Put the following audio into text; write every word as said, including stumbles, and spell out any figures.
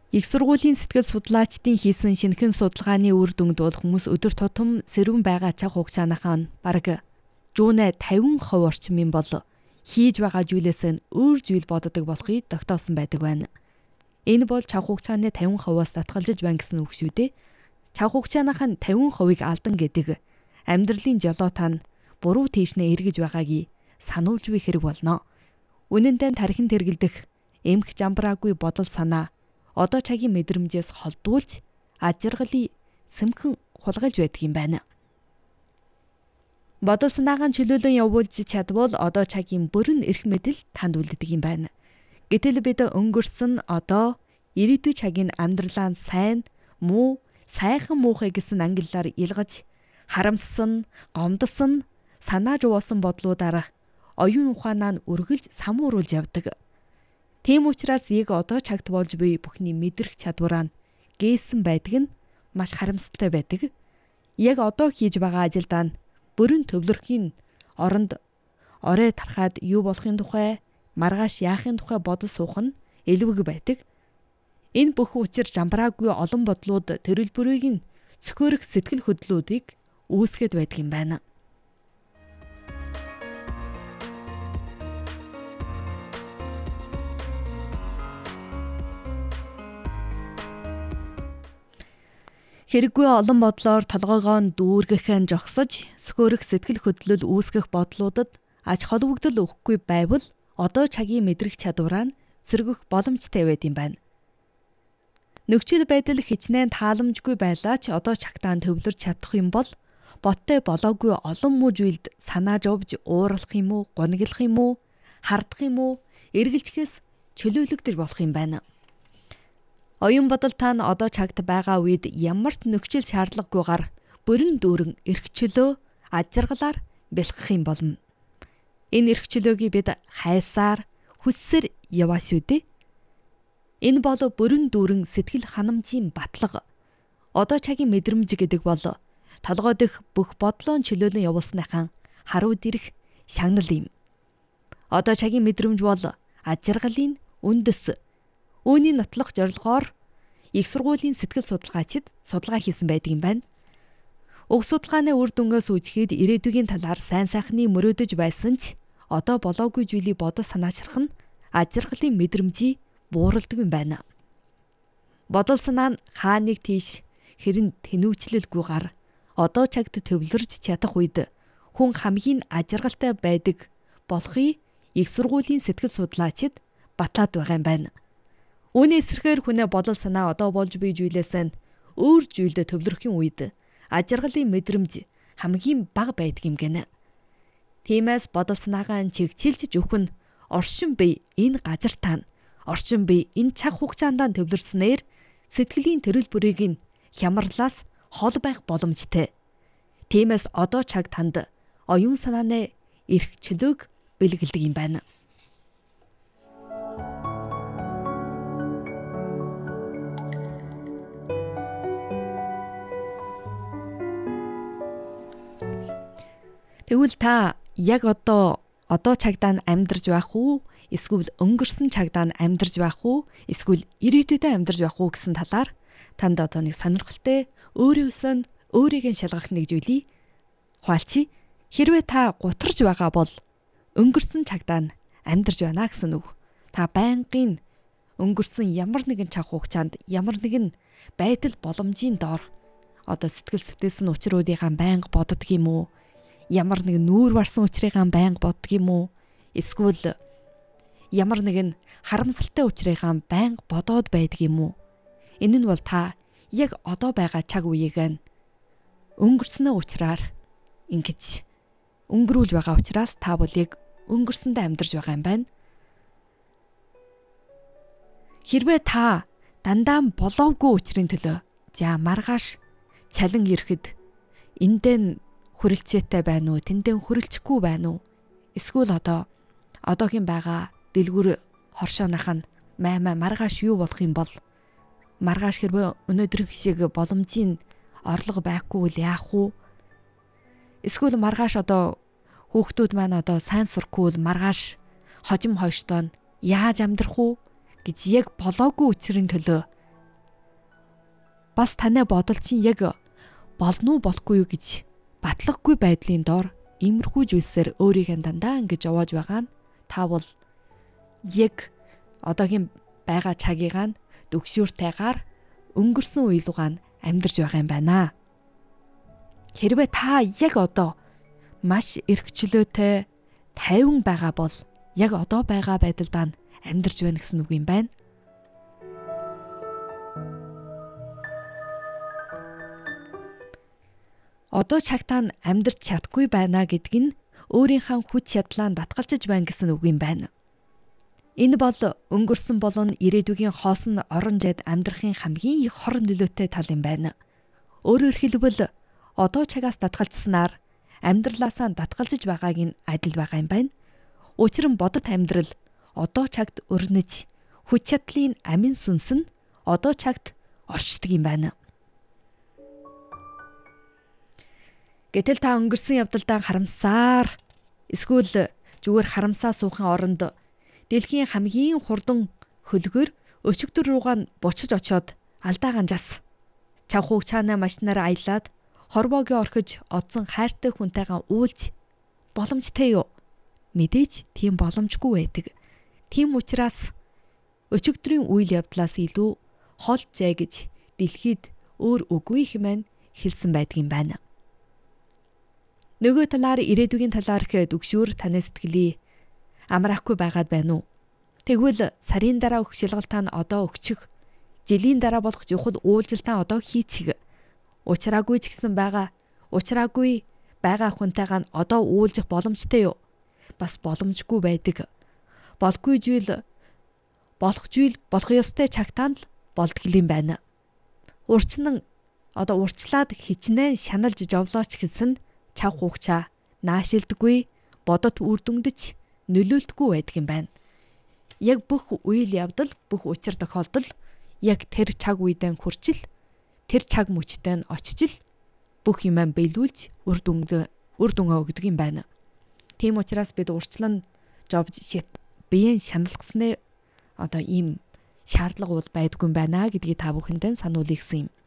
Их сургуулийн сэтгэл судлаачдын хийсэн шинэхэн судалгааны үр дүнд бол хүмүүс өдөр тутам сэрүүн байгаа цаг хугацаанахаа нь бараг жуунэ тавин хувь орчмын бол хийж байгаа зүйлээс нь өөр зүйл боддог болохыг тогтоосон байдаг байна. Энэ бол цаг хугацааны тавин хувиас татгалзаж байна гэсэн үг шүү дээ. Цаг хугацааных нь тавин хувийг алдан гэдэг амьдралын жолоотаа нь буруу тийшнээ эргэж байгаагийг сануулж буй хэрэг болно. Үнэн дээр тархин тэргэлдэх эмх жамбраагүй бодол санаа одоо цагийн мэдрэмжээс холдуулж ажиргалыг сэмхэн хулгайлж байдаг юм байна. Бодол санаагаа чөлөөлөн явуулж чадвал одоо цагийн бүрэн эрх мэдэл танд үлддэг юм байна. Гэтэл бид өнгөрсөн одоо ирээдүйн цагийн амьдралаа сайн, муу, сайхан муухай гэсэн ангиллаар илгаж харамссан, гомдсон, санаа жуусан бодлуудаар оюун ухаанаа нь үргэлж самууруулж явдаг. Тийм учраас яг одоо цагт болж буй бүхний мэдрэх чадвараа нь гээсэн байдаг нь маш харамсалтай байдаг. Яг одоо хийж байгаа ажилдаа нь бүрэн төвлөрхийн оронд орой тархаад юу болохын тухай, маргааш яахын тухай бодож суух нь элвэг байдаг. Энэ бүх учир жамбраагүй олон бодлууд төрөл бүрийг нь цөхөөрөх сэтгэл хөдлөлүүдийг үүсгэж байдаг юм байна. Хэрэггүй олон бодлоор толгойгоо нь дүүргэх нь жогсож, сөхөөрөх сэтгэл хөдлөл үүсгэх бодлуудад аж холбогдол өгөхгүй байвал одоо цагийн мэдрэх чадвараа нь сэргэх боломжтой байд юм байна. Нөхцөл байдал хичнээн тааламжгүй байлаа ч одоо цагтаа төвлөрч чадах юм бол боттой болоогүй олон муу зүйлд санаа зовж ууралах юм уу, гуниглах юм уу, хардах юм уу, эргэлжихээс чөлөөлөгдөж болох юм байна. Оюун бодол та нь одоо цагт байгаа үед ямар ч нөхцөл шаардлагагүйгээр бүрэн дүүрэн эрх чөлөө ажиргалаар бэлхэх юм болно. Энэ эрх чөлөөгийг бид хайсаар, хүссээр яваа шүү дээ. Энэ бол бүрэн дүүрэн сэтгэл ханамжийн батлага. Одоо цагийн мэдрэмж гэдэг бол толгой дэх бүх бодлоон чөлөөлөн явуулсныхан харууд ирэх шагнал юм. Одоо цагийн мэдрэмж бол ажиргалын үндэс. Үүний нотлох зорилгоор их сургуулийн сэтгэл судлаачид судалгаа хийсэн байдаг юм байна. Уг судалгааны үр дүнгээс үзэхэд ирээдүйн талаар сайн сайхны мөрөөдөж байсан ч одоо болоогүй зүйлийг бодож санаачрах нь ажиргалын мэдрэмжийг бууралдаг юм байна. Бодол санаа нь хааныг тийш хэрэн тэнүүчлэлгүйгээр одоо цагт төвлөрж чадах үед хүн хамгийн ажиргалтай байдаг болохыг их сургуулийн сэтгэл судлаачид батлаад байгаа юм байна. Үүний эсрэгээр хүнээ бодол санаа одоо болж буй зүйлээс нь өөр зүйлд төвлөрөхийн үед ажиргалын мэдрэмж хамгийн бага байдаг юм гэнэ. Тиймээс бодол санаагаа чигчилж өгөх нь орчин бие энэ газар тань, орчин бие энэ цаг хугацаанд төвлөрснээр сэтгэлийн төрөл бүрийг нь хямралаас хол байх боломжтой. Тиймээс одоо цаг танд оюун санааны эрх чөлөөг бэлгэлдэг юм байна. Тэгвэл та яг одоо одоо цагдаа нь амьдарч байх уу? Эсвэл өнгөрсөн цагдаа нь амьдарч байх уу? Эсвэл ирээдүйдээ амьдарч байх уу гэсэн талаар танд одоо нэг сонирхолтой өөрөөсөө өөрийг нь шалгах нэг зүйлийг хуалцъя. Хэрвээ та гутарж байгаа бол өнгөрсөн цагдаа нь амьдарч байна гэсэн үг. Та байнгын өнгөрсөн ямар нэгэн цаг хугацаанд ямар нэгэн байдал боломжийн доор одоо сэтгэл сэтгэсэн учруудыгаа байнга боддог юм уу? Ямар нэгэн нүүр барсан учрыгаа байнга боддог юм уу? Эсвэл ямар нэгэн харамсалтай учрыгаа байнга бодоод байдаг юм уу? Энэ нь бол та яг одоо байгаа цаг үеийг нь өнгөрснөө учраар ингэж өнгөрүүл байгаа учраас та бол яг өнгөрсөндөө амьдарч байгаа юм байна. Хэрвээ та дандаа болоогүй учрын төлөө за маргааш цалин ирэхэд эндээ хүрэлцээтэй байна уу? Тэндээ хүрэлцэхгүй байна уу? Эсвэл одоо одоогийн байгаа дэлгүр хоршоонах нь маймаа маргааш юу болох юм бол маргааш хэрвээ өнөөдрийн шиг боломжийн орлого байхгүй бол яах вэ? Эсвэл маргааш одоо хүүхдүүд маань одоо сайн сурахгүй бол маргааш хожим хойштоо яаж амьдрах уу гэж яг болоогүй учрын төлөө бас танай бодол чинь яг болно уу болохгүй юу гэж батлаггүй байдлын дор иймэрхүү зүйлсээр өөрийгөө дандаа ингэж явааж байгаа нь та бол яг одоогийн байгаа цагийг нь дүгшүүртэйгээр өнгөрсөн үеилгүүг нь амьдарч байгаа юм байна. Хэрвээ та яг одоо маш эрхчлөөтэй тайван байгаа бол яг одоо байгаа байдалдаа амьдарч байна гэсэн үг юм байна. Одоо цагтаа амьдарч чадахгүй байна гэдг нь өөрийнхөө хүч чадлаа татгалзаж байна гэсэн үг юм байна. Энэ бол өнгөрсөн болон ирээдүйн хоосон орон зайд амьдрахын хамгийн их хор нөлөөтэй тал юм байна. Өөрөөр хэлбэл одоо цагаас татгалзснаар амьдралаасаа татгалзаж байгааг нь адил байгаа юм байна. Учир нь бодит амьдрал одоо цагт өрнөж хүч чадлын амин сүнс нь одоо цагт орчдөг юм байна. Гэтэл та өнгөрсөн явдалдаа харамсаар эсвэл зүгээр харамсаа суухын оронд дэлхийн хамгийн хурдан хөлгөөр өчигдөр руугаа бучиж очоод алдаа ганжаас чавхууг цаанаа машинаараа аялаад хорвоогийн орхиж одсон хайртай хүнтэйгээ уулз боломжтой юу? Мэдээж тийм боломжгүй байдаг. Тийм учраас өчигдрийн үйл явдлаас илүү хол зай гэж дэлхийд өөр үгүй хэмээн хэлсэн байдгийн байна. Нөгөө талаар ирээдүйн талаар их дүгшүүр таны сэтгэлийг амраахгүй байгаад байна уу? Тэгвэл сарын дараа өгөх шалгалтаа нь одоо өгчих. Жилийн дараа болох жухад уулзалтаа одоо хийцэг. Учраагүй ч гэсэн байгаа. Учраагүй байгаа хүнтэйгээ нь одоо уулзах боломжтой юу? Бас боломжгүй байдаг. Болгүй зүйл болох зүйл болох ёстой цагтаа л болдгол юм байна. Урчнан одоо урчлаад хичнээн шаналж жовлооч гэсэн чав хугчаа наашилдаггүй бодот үрдүндэж нөлөөлтгүй байдаг юм байна. Яг бүх үйл явдал, бүх учир тохиолдол яг тэр цаг үедээ хүрчил, тэр цаг мөчтөө нь очиж бүх юмаа биелүүлж үр дүнгээ үр дүнгээ өгдөг юм байна. Тийм учраас бид урчлан жовж биеийн шаналгасны одоо ийм шаардлага бол байдгүй юм байна гэдгийг та бүхэндээ сануулъя гэсэн юм.